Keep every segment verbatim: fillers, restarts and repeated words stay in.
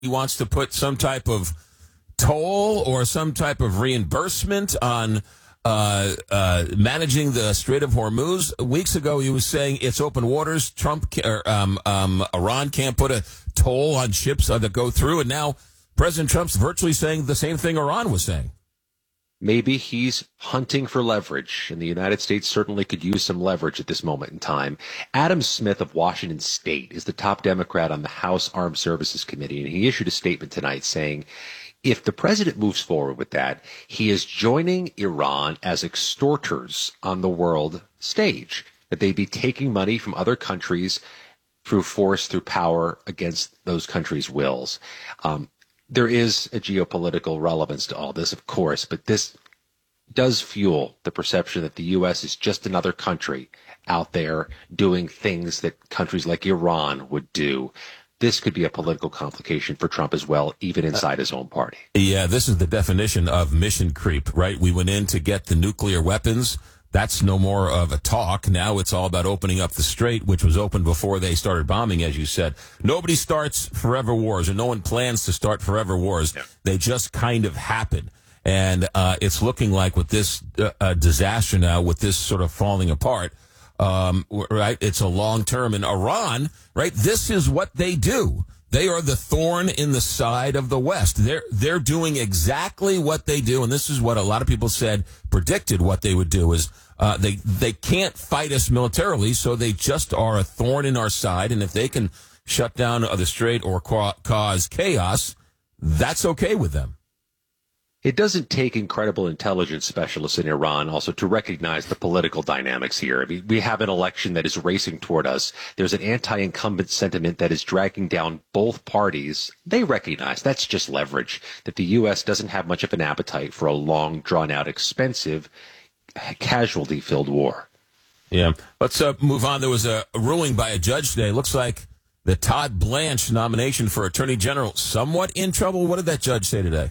he wants to put some type of toll or some type of reimbursement on uh, uh, managing the Strait of Hormuz. Weeks ago, he was saying it's open waters. Trump, or, um, um, Iran can't put a toll on ships that go through. And now President Trump's virtually saying the same thing Iran was saying. Maybe he's hunting for leverage, and the United States certainly could use some leverage at this moment in time. Adam Smith of Washington State is the top Democrat on the House Armed Services Committee, and he issued a statement tonight saying, if the president moves forward with that, he is joining Iran as extorters on the world stage, that they'd be taking money from other countries through force, through power, against those countries' wills. Um, There is a geopolitical relevance to all this, of course, but this does fuel the perception that the U S is just another country out there doing things that countries like Iran would do. This could be a political complication for Trump as well, even inside his own party. Yeah, this is the definition of mission creep, right? We went in to get the nuclear weapons. That's no more of a talk. Now it's all about opening up the strait, which was open before they started bombing, as you said. Nobody starts forever wars, or no one plans to start forever wars. Yeah. They just kind of happen. And uh, it's looking like with this uh, uh, disaster now, with this sort of falling apart, um, right, it's a long term. In Iran, right, this is what they do. They are the thorn in the side of the West. They're they're doing exactly what they do, and this is what a lot of people said, predicted what they would do, is uh, they they can't fight us militarily, so they just are a thorn in our side, and if they can shut down the strait or ca- cause chaos, that's okay with them. It doesn't take incredible intelligence specialists in Iran also to recognize the political dynamics here. I mean, we have an election that is racing toward us. There's an anti-incumbent sentiment that is dragging down both parties. They recognize that's just leverage, that the U S doesn't have much of an appetite for a long, drawn-out, expensive, casualty-filled war. Yeah. Let's uh, move on. There was a ruling by a judge today. Looks like the Todd Blanche nomination for Attorney General somewhat in trouble. What did that judge say today?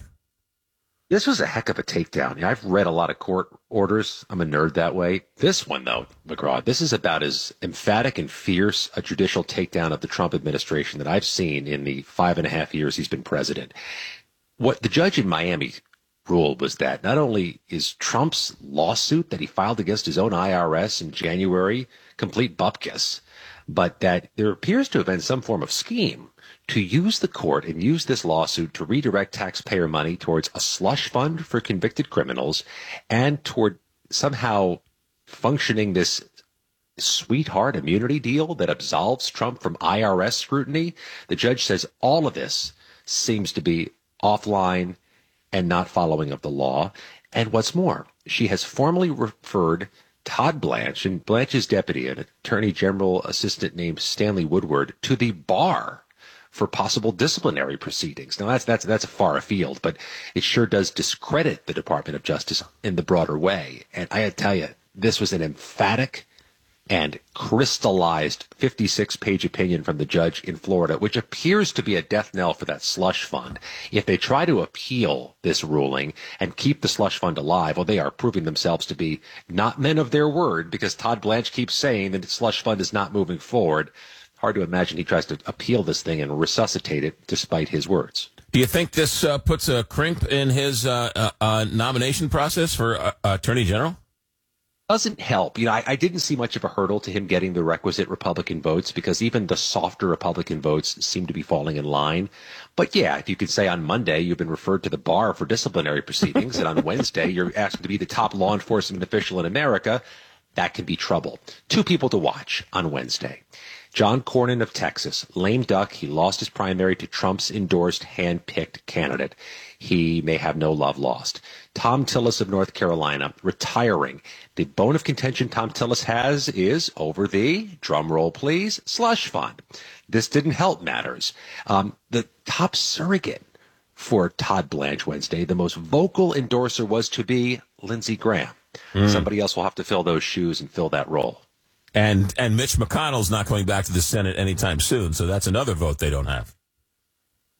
This was a heck of a takedown. You know, I've read a lot of court orders. I'm a nerd that way. This one, though, McGraw, this is about as emphatic and fierce a judicial takedown of the Trump administration that I've seen in the five and a half years he's been president. What the judge in Miami ruled was that not only is Trump's lawsuit that he filed against his own I R S in January complete bupkis, but that there appears to have been some form of scheme to use the court and use this lawsuit to redirect taxpayer money towards a slush fund for convicted criminals and toward somehow functioning this sweetheart immunity deal that absolves Trump from I R S scrutiny. The judge says all of this seems to be offline and not following of the law. And what's more, she has formally referred Todd Blanche and Blanche's deputy, an attorney general assistant named Stanley Woodward, to the bar for possible disciplinary proceedings. Now, that's that's that's a far afield, but it sure does discredit the Department of Justice in the broader way. And I tell you, this was an emphatic and crystallized fifty-six page opinion from the judge in Florida, which appears to be a death knell for that slush fund. If they try to appeal this ruling and keep the slush fund alive, well, they are proving themselves to be not men of their word, because Todd Blanche keeps saying that the slush fund is not moving forward. Hard to imagine he tries to appeal this thing and resuscitate it despite his words. Do you think this uh, puts a crimp in his uh, uh, uh, nomination process for uh, Attorney General? Doesn't help. You know, I, I didn't see much of a hurdle to him getting the requisite Republican votes, because even the softer Republican votes seem to be falling in line. But yeah, if you could say on Monday you've been referred to the bar for disciplinary proceedings, and on Wednesday you're asked to be the top law enforcement official in America, that can be trouble. Two people to watch on Wednesday. John Cornyn of Texas, lame duck. He lost his primary to Trump's endorsed, hand-picked candidate. He may have no love lost. Tom Tillis of North Carolina, retiring. The bone of contention Tom Tillis has is over the, drum roll please, slush fund. This didn't help matters. Um, the top surrogate for Todd Blanche Wednesday, the most vocal endorser, was to be Lindsey Graham. Mm. Somebody else will have to fill those shoes and fill that role. And and Mitch McConnell's not going back to the Senate anytime soon, so that's another vote they don't have.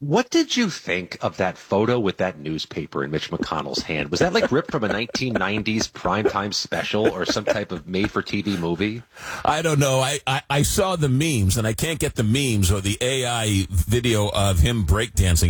What did you think of that photo with that newspaper in Mitch McConnell's hand? Was that like ripped from a nineteen nineties primetime special or some type of made-for-T V movie? I don't know. I, I, I saw the memes, and I can't get the memes or the A I video of him breakdancing.